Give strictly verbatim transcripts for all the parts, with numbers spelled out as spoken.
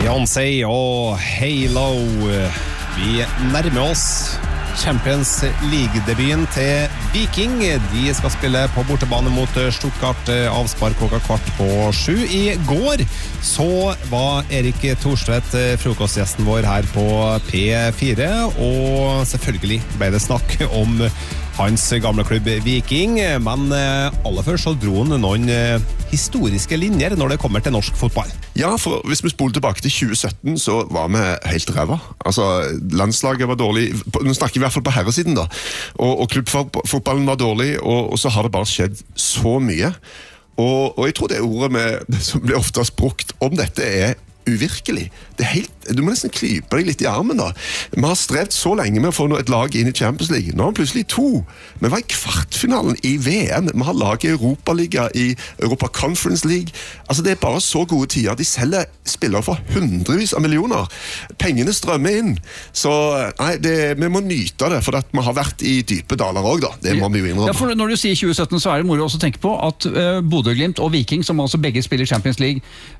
Beyoncé og Halo. Vi nærmer oss Champions League-debuten til Viking. De skal spille på bortebane mot Stuttgart, avspark klokka kvart på sju. I går så var Erik Thorstvedt frokostgjesten vår her på P fire, og selvfølgelig ble det snakk om hans gamle klubb Viking, men aller først så dro han noen historiske linjer når det kommer til norsk fotball. Ja, for hvis vi spoler tilbake til tjue sytten, så var vi helt ræva. Altså, landslaget var dårlig, nå snakker vi i hvert fall på herresiden da, og, og klubbfotballen var dårlig, og, og så har det bare skjedd så mye. Og, og jeg tror det ordet med, som blir oftest brukt om dette er uvirkelig. Det er helt, du må nesten klype deg litt i armen da. Vi har strevd så lenge med å få et lag inn i Champions League. Nå har vi plutselig to. Vi var i kvartfinalen i V M. Vi har lag i Europaliga, i Europa Conference League. Altså det er bare så gode tider. De selger spillere for hundrevis av millioner. Pengene strømmer inn. Så nei, det, vi må nyte det, for at vi har vært i dype daler også da. Det må vi jo innrømme. Ja, for når du sier tjue sytten, så er det moro også å tenke på at uh, Bodø Glimt og Viking, som altså begge spiller Champions League,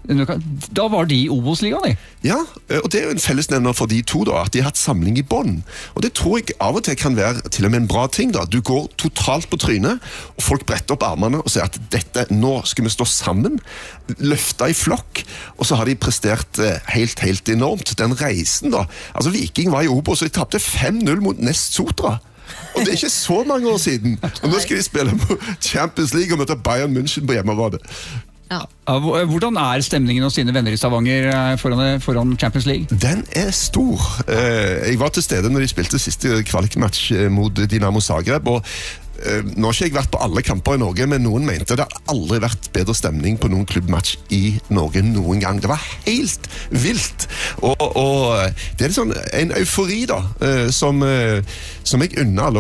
da var de i Obos-liga, de? Ja, og det er jo en fellesnevner for de to da, at de har hatt samling i bånd. Og det tror jeg av og til kan være til og med en bra ting da. Du går totalt på trynet, og folk bretter opp armene og sier at dette, nå skal vi stå sammen, løfte i flokk, og så har de prestert helt, helt enormt. Den reisen da, altså Viking var i Obos, og de tappte fem null mot Nest Sotra. Og det er ikke så mange år siden. Og nå skal de spille på Champions League og møte Bayern München på hjemmebane. Ja. Hvordan er stemningen hos sine venner i Stavanger foran, foran Champions League? Den er stor. Jeg var til stede når de spilte siste kvalikmatch mot Dinamo Zagreb, og nå har ikke jeg vært på alle kamper i Norge, men noen mente det har aldri vært bedre stemning på noen klubbmatch i Norge noen gang. Det var helt vilt. Og, og det er sånn en eufori da, som, som jeg unner alle